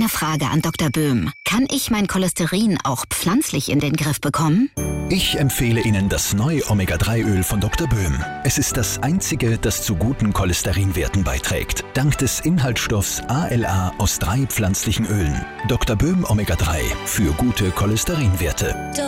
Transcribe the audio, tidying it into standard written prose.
eine Frage an Dr. Böhm. Kann ich mein Cholesterin auch pflanzlich in den Griff bekommen? Ich empfehle Ihnen das neue Omega-3-Öl von Dr. Böhm. Es ist das einzige, das zu guten Cholesterinwerten beiträgt. Dank des Inhaltsstoffs ALA aus 3 pflanzlichen Ölen. Dr. Böhm Omega-3 für gute Cholesterinwerte.